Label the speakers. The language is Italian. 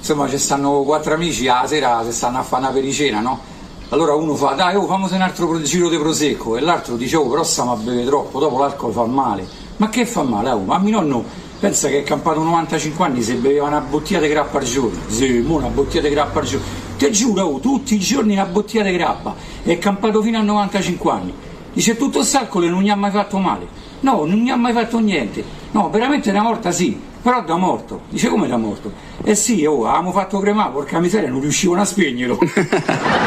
Speaker 1: insomma ci stanno 4 amici, la sera si stanno a fare una pericena, no? Allora uno fa, dai, fammi un altro giro di prosecco, e l'altro dice, però stiamo a bere troppo, dopo l'alcol fa male. Ma che fa male? Ma mio nonno pensa che è campato 95 anni, se beveva una bottiglia di grappa al giorno. Sì, una bottiglia di grappa al giorno. Ti giuro, tutti i giorni una bottiglia di grappa. È campato fino a 95 anni. Dice, tutto s'alcol e non gli ha mai fatto male. No, non gli ha mai fatto niente. No, veramente una morta sì, però da morto. Dice, come da morto? Eh sì, avevamo fatto cremare, porca miseria, non riuscivano a spegnerlo.